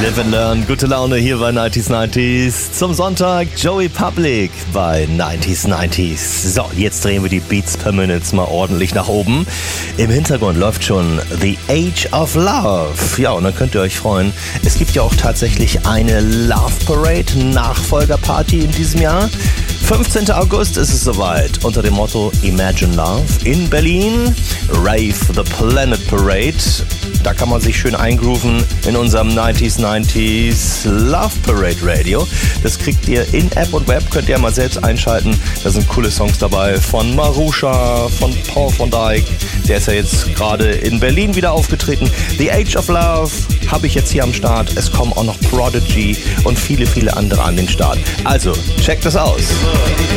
Live and Learn, gute Laune hier bei 90s 90s. Zum Sonntag Joey Public bei 90s 90s. So, jetzt drehen wir die Beats per Minute mal ordentlich nach oben. Im Hintergrund läuft schon The Age of Love. Ja, und dann könnt ihr euch freuen. Es gibt ja auch tatsächlich eine Love Parade Nachfolgerparty in diesem Jahr. 15. August ist es soweit unter dem Motto Imagine Love in Berlin. Rave the Planet Parade. Da kann man sich schön eingrooven in unserem 90s 90s Love Parade Radio. Das kriegt ihr in App und Web, könnt ihr mal selbst einschalten. Da sind coole Songs dabei von Marusha, von Paul van Dyk. Der ist ja jetzt gerade in Berlin wieder aufgetreten. The Age of Love habe ich jetzt hier am Start. Es kommen auch noch Prodigy und viele, viele andere an den Start. Also, checkt das aus.